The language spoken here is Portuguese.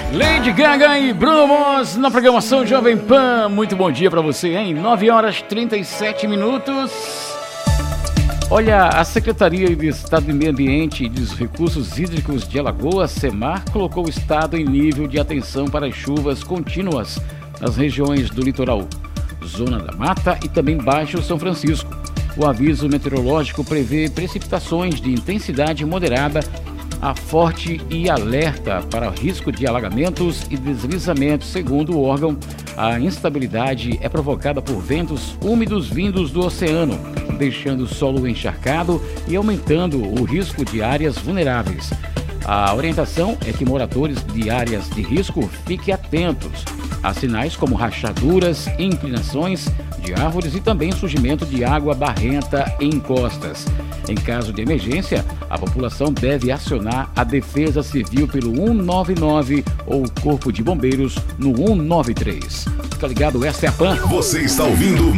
Lady Gaga e Bruno Mars na programação Jovem Pan. Muito bom dia pra você, hein? 9h37. Olha, a Secretaria de Estado de Meio Ambiente e dos Recursos Hídricos de Alagoas, SEMAR, colocou o estado em nível de atenção para as chuvas contínuas nas regiões do litoral, Zona da Mata e também Baixo São Francisco. O aviso meteorológico prevê precipitações de intensidade moderada a forte e alerta para risco de alagamentos e deslizamentos. Segundo o órgão, a instabilidade é provocada por ventos úmidos vindos do oceano, deixando o solo encharcado e aumentando o risco de áreas vulneráveis. A orientação é que moradores de áreas de risco fiquem atentos a sinais como rachaduras, inclinações de árvores e também surgimento de água barrenta em encostas. Em caso de emergência, a população deve acionar a Defesa Civil pelo 199 ou o Corpo de Bombeiros no 193. Fica ligado, esta é a PAN. Você está ouvindo